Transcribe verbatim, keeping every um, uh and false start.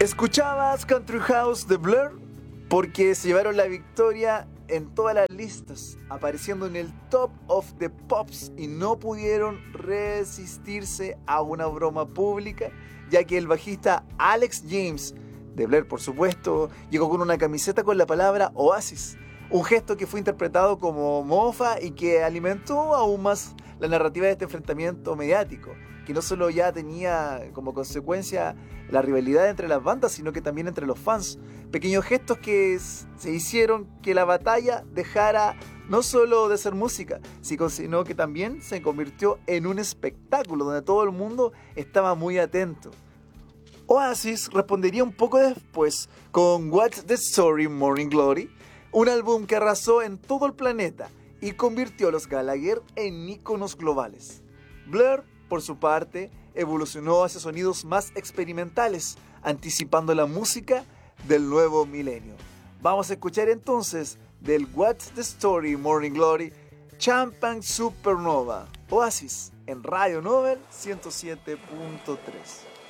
Escuchabas Country House de Blur porque se llevaron la victoria en todas las listas, apareciendo en el Top of the Pops y no pudieron resistirse a una broma pública, ya que el bajista Alex James, de Blur por supuesto, llegó con una camiseta con la palabra Oasis, un gesto que fue interpretado como mofa y que alimentó aún más la narrativa de este enfrentamiento mediático, que no solo ya tenía como consecuencia la rivalidad entre las bandas, sino que también entre los fans. Pequeños gestos que se hicieron que la batalla dejara no solo de ser música, sino que también se convirtió en un espectáculo donde todo el mundo estaba muy atento. Oasis respondería un poco después con What's the Story, Morning Glory, un álbum que arrasó en todo el planeta y convirtió a los Gallagher en íconos globales. Blur, por su parte, evolucionó hacia sonidos más experimentales, anticipando la música del nuevo milenio. Vamos a escuchar entonces del What's the Story, Morning Glory, Champagne Supernova, Oasis, en Radio Nobel ciento siete punto tres.